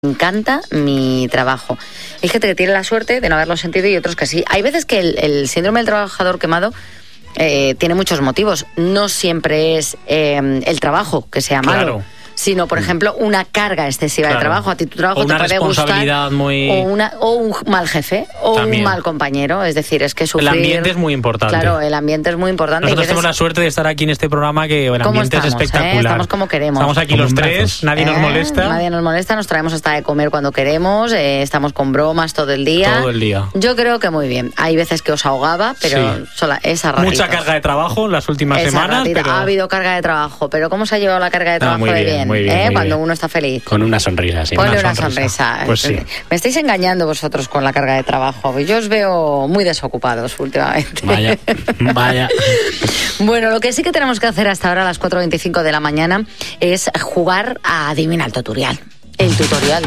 encanta mi trabajo. Hay gente que tiene la suerte de no haberlo sentido y otros que sí. Hay veces que el síndrome del trabajador quemado tiene muchos motivos. No siempre es el trabajo que sea malo. Claro. Sino, por ejemplo, una carga excesiva de trabajo. A ti tu trabajo te puede gustar, muy... o un mal jefe, o también un mal compañero. Es decir, es que sufrir... El ambiente es muy importante. Claro, el ambiente es muy importante. Nosotros tenemos la suerte de estar aquí en este programa, que el ambiente es espectacular. Estamos como queremos. Estamos aquí los tres, nadie nos molesta. Nadie nos molesta, nos traemos hasta de comer cuando queremos, estamos con bromas todo el día. Todo el día. Yo creo que muy bien. Hay veces que os ahogaba, pero esa ratita. Mucha carga de trabajo en las últimas semanas. Pero... Ha habido carga de trabajo, pero ¿cómo se ha llevado la carga de trabajo de bien? Muy bien. Cuando uno está feliz. Con una sonrisa, sí. Ponle una sonrisa. Pues sí. Me estáis engañando vosotros con la carga de trabajo. Yo os veo muy desocupados últimamente. Vaya. Bueno, lo que sí que tenemos que hacer hasta ahora a las 4:25 de la mañana es jugar a Adivina el tutorial. El tutorial.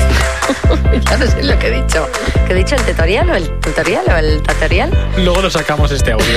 Ya no sé lo que he dicho. ¿Qué he dicho? ¿El tutorial o el tutorial o el tutorial? Luego lo sacamos este audio.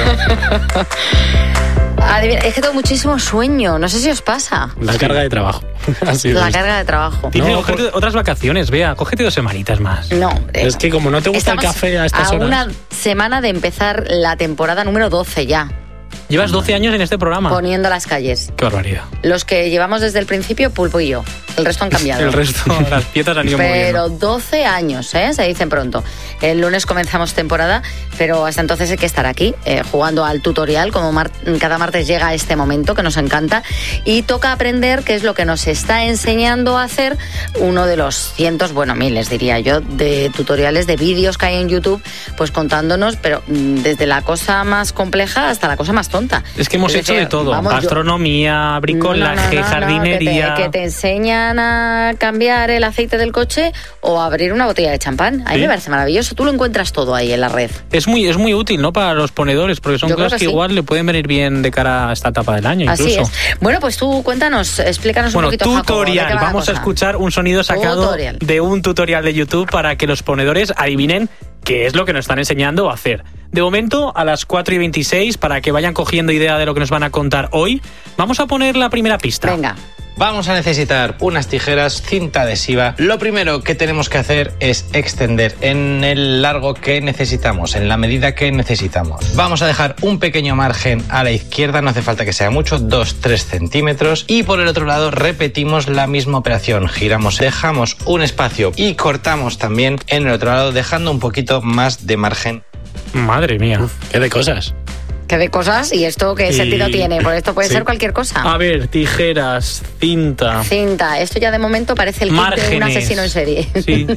Adivina, es que tengo muchísimo sueño, no sé si os pasa. La carga de trabajo. Carga de trabajo. Cógete otras vacaciones, Bea, cógete 2 semanitas más. No. Es que como no te gusta el café a estas horas. Una semana de empezar la temporada número 12 ya. Llevas 12 años en este programa. Poniendo las calles. Qué barbaridad. Los que llevamos desde el principio, Pulpo y yo. El resto han cambiado. El resto, las piezas han ido moviendo. Pero 12 años, se dicen pronto. El lunes comenzamos temporada, pero hasta entonces hay que estar aquí, jugando al tutorial, como cada martes llega este momento que nos encanta, y toca aprender qué es lo que nos está enseñando a hacer uno de los cientos, miles diría yo, de tutoriales, de vídeos que hay en YouTube, pues contándonos, pero desde la cosa más compleja hasta la cosa más tonta. Es que hemos hecho de todo, gastronomía, bricolaje, jardinería... Que te enseñan a cambiar el aceite del coche o a abrir una botella de champán. A mí me parece maravilloso. Tú lo encuentras todo ahí en la red. Es muy útil, ¿no? Para los ponedores, porque son cosas que igual le pueden venir bien de cara a esta etapa del año. Así es. Bueno, pues tú cuéntanos, explícanos un poquito, tutorial. Jacobo, vamos a escuchar un sonido sacado de un tutorial de YouTube para que los ponedores adivinen qué es lo que nos están enseñando a hacer. De momento, a las 4:26, para que vayan cogiendo idea de lo que nos van a contar hoy, vamos a poner la primera pista. Venga. Vamos a necesitar unas tijeras, cinta adhesiva. Lo primero que tenemos que hacer es extender en el largo que necesitamos, en la medida que necesitamos. Vamos a dejar un pequeño margen a la izquierda, no hace falta que sea mucho, 2-3 centímetros. Y por el otro lado repetimos la misma operación. Giramos, dejamos un espacio y cortamos también en el otro lado, dejando un poquito más de margen. Madre mía. ¿Qué de cosas? ¿Qué de cosas? ¿Y esto qué sentido tiene? Por esto puede ser cualquier cosa. A ver, tijeras, cinta. Esto ya de momento parece el kit de un asesino en serie. Sí.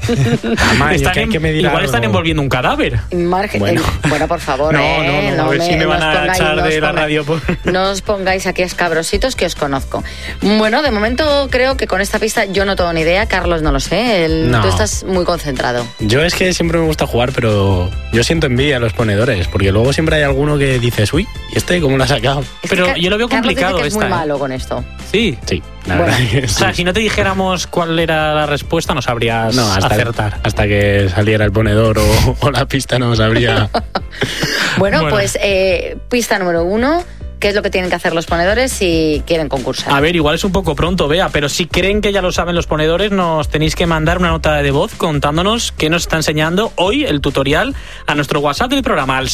Igual están envolviendo un cadáver. Bueno, por favor. No, a ver si me van a echar de la radio. No os pongáis aquí escabrositos, que os conozco. Bueno, de momento creo que con esta pista yo no tengo ni idea. Carlos, no lo sé. Tú estás muy concentrado. Yo es que siempre me gusta jugar, pero yo siento envidia a los ponedores, porque luego siempre hay alguno que dice uy, ¿y este cómo lo ha sacado? Pero yo lo veo complicado. Carlos dice que es muy malo con esto. Sí, la verdad que sí. O sea, si no te dijéramos cuál era la respuesta, no sabrías acertar. Hasta que saliera el ponedor o la pista no sabría. Bueno, pues pista número 1. ¿Qué es lo que tienen que hacer los ponedores si quieren concursar? A ver, igual es un poco pronto, Bea, pero si creen que ya lo saben los ponedores, nos tenéis que mandar una nota de voz contándonos qué nos está enseñando hoy el tutorial a nuestro WhatsApp del programa, al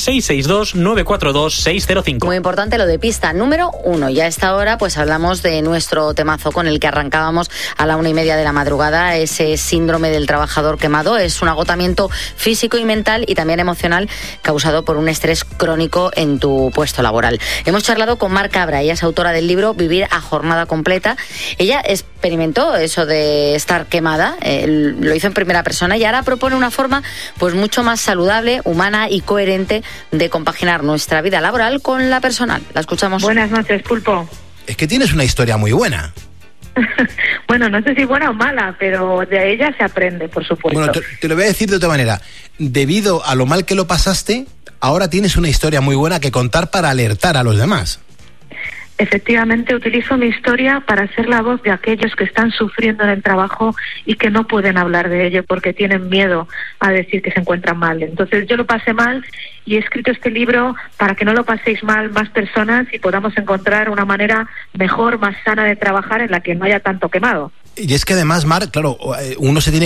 662-942-605. Muy importante lo de pista número 1. Y a esta hora pues hablamos de nuestro temazo con el que arrancábamos a la 1:30 de la madrugada, ese síndrome del trabajador quemado. Es un agotamiento físico y mental y también emocional causado por un estrés crónico en tu puesto laboral. Hemos charlado con Mar Cabra, ella es autora del libro Vivir a jornada completa. Ella experimentó eso de estar quemada, lo hizo en primera persona y ahora propone una forma pues mucho más saludable, humana y coherente de compaginar nuestra vida laboral con la personal. La escuchamos. Buenas noches, Pulpo. Es que tienes una historia muy buena. Bueno, no sé si buena o mala, pero de ella se aprende, por supuesto. Bueno, te lo voy a decir de otra manera. Debido a lo mal que lo pasaste, ahora tienes una historia muy buena que contar para alertar a los demás. Efectivamente, utilizo mi historia para ser la voz de aquellos que están sufriendo en el trabajo y que no pueden hablar de ello porque tienen miedo a decir que se encuentran mal. Entonces yo lo pasé mal y he escrito este libro para que no lo paséis mal más personas y podamos encontrar una manera mejor, más sana de trabajar en la que no haya tanto quemado. Y es que además, Mar, claro, uno se tiene